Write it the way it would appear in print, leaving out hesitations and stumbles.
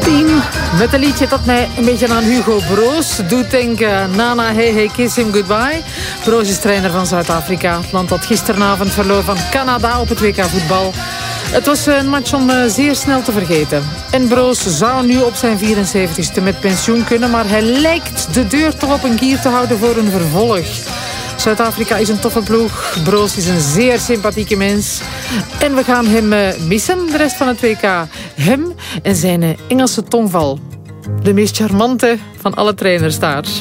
Met een liedje dat mij een beetje aan Hugo Broos doet denken. Nana, hey, hey, kiss him goodbye. Broos is trainer van Zuid-Afrika. Het land dat gisteravond verloor van Canada op het WK voetbal. Het was een match om zeer snel te vergeten. En Broos zou nu op zijn 74ste met pensioen kunnen, maar hij lijkt de deur toch op een kier te houden voor een vervolg. Zuid-Afrika is een toffe ploeg. Broos is een zeer sympathieke mens. En we gaan hem missen, de rest van het WK. Hem en zijn Engelse tongval. De meest charmante van alle trainers daar.